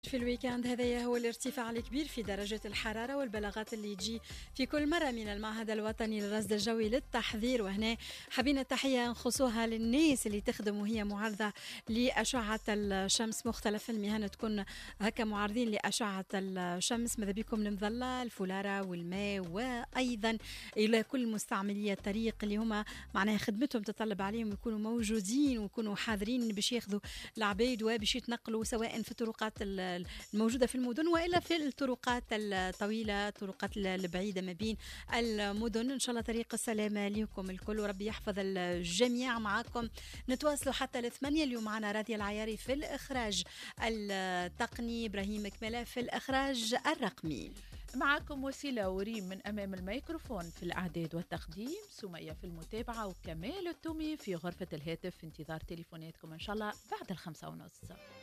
في الويكاند هذايا هو الارتفاع الكبير في درجة الحرارة والبلاغات اللي تجي في كل مرة من المعهد الوطني للرصد الجوي للتحذير. وهنا حابين التحية نخصوها للناس اللي تخدم وهي معرضة لأشعة الشمس. مختلف المهن تكون هكا معرضين لأشعة الشمس. ماذا بكم المظلة الفولارة والماء، وأيضا إلى كل مستعملي الطريق اللي هما معناها خدمتهم تطلب عليهم يكونوا موجودين ويكونوا حاذرين باش ياخذوا العبيد وباش يتنقلوا سواء في الطرقات الموجودة في المدن وإلا في الطرقات الطويلة، الطرقات البعيدة ما بين المدن. إن شاء الله طريق السلامة لكم الكل وربي يحفظ الجميع. معكم نتواصلوا حتى ل8. اليوم معنا راضية العياري في الإخراج التقني، إبراهيم كمالة في الإخراج الرقمي. معكم وسيلة وريم من أمام الميكروفون في الإعداد والتقديم، سمية في المتابعة، وكمال التومي في غرفة الهاتف في انتظار تليفوناتكم إن شاء الله بعد 5:30.